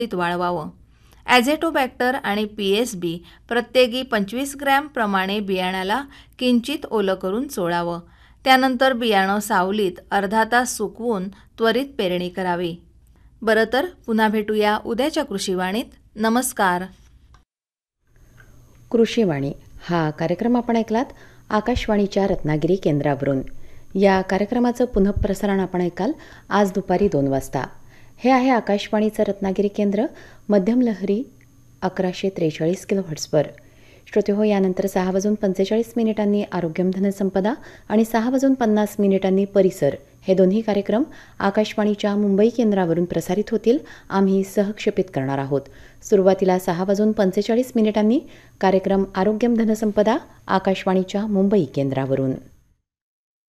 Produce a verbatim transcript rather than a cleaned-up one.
वाळवावं. ॲझेटोबॅक्टर आणि P S बी प्रत्येकी पंचवीस ग्रॅम प्रमाणे बियाण्याला किंचित ओलं करून चोळावं. त्यानंतर बियाणं सावलीत अर्धा तास सुकवून त्वरित पेरणी करावी. बरं तर पुन्हा भेटूया उद्याच्या कृषीवाणीत. नमस्कार. कृषीवाणी हा कार्यक्रम आपण ऐकलात आकाशवाणीच्या रत्नागिरी केंद्रावरून. या कार्यक्रमाचं पुनःप्रसारण आपण ऐकाल आज दुपारी दोन वाजता. हे आहे आकाशवाणीचं रत्नागिरी केंद्र, मध्यम लहरी अकराशे त्रेचाळीस किलो हर्ट्सवर. श्रोते हो, यानंतर सहा वाजून पंचेचाळीस मिनिटांनी आरोग्यम धनसंपदा आणि सहा वाजून पन्नास मिनिटांनी परिसर हे दोन्ही कार्यक्रम आकाशवाणीच्या मुंबई केंद्रावरून प्रसारित होतील. आम्ही सहक्षेपित करणार आहोत. सुरुवातीला सहा वाजून पंचेचाळीस मिनिटांनी कार्यक्रम आरोग्यम धनसंपदा आकाशवाणीच्या मुंबई केंद्रावरून.